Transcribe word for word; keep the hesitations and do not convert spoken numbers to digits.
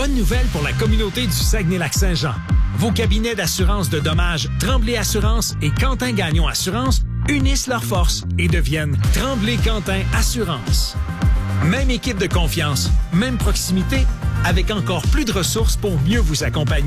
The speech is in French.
bonne nouvelle pour la communauté du Saguenay-Lac-Saint-Jean. Vos cabinets d'assurance de dommages Tremblay Assurance et Quentin Gagnon Assurance unissent leurs forces et deviennent Tremblay-Quentin Assurance. Même équipe de confiance, même proximité, avec encore plus de ressources pour mieux vous accompagner.